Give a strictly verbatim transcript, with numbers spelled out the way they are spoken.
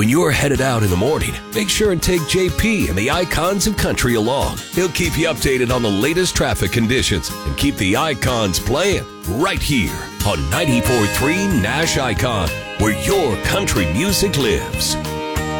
When you're headed out in the morning, make sure and take J P and the Icons of Country along. He'll keep you updated on the latest traffic conditions and keep the Icons playing right here on ninety-four point three Nash Icon, where your country music lives.